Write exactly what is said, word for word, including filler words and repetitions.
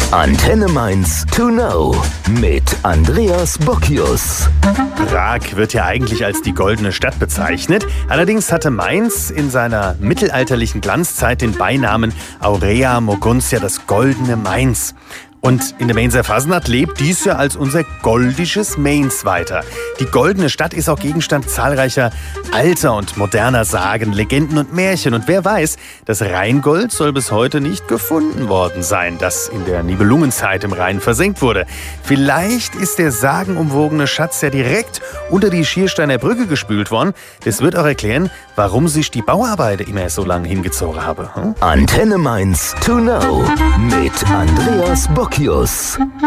Antenne Mainz to know mit Andreas Bockius. Prag wird ja eigentlich als die goldene Stadt bezeichnet. Allerdings hatte Mainz in seiner mittelalterlichen Glanzzeit den Beinamen Aurea Moguntia, das goldene Mainz. Und in der Mainzer Fasnacht lebt dies ja als unser goldisches Mainz weiter. Die goldene Stadt ist auch Gegenstand zahlreicher alter und moderner Sagen, Legenden und Märchen. Und wer weiß, das Rheingold soll bis heute nicht gefunden worden sein, das in der Nibelungenzeit im Rhein versenkt wurde. Vielleicht ist der sagenumwogene Schatz ja direkt unter die Schiersteiner Brücke gespült worden. Das wird auch erklären, warum sich die Bauarbeiter immer so lange hingezogen haben. Hm? Antenne Mainz to know mit Andreas Bockius.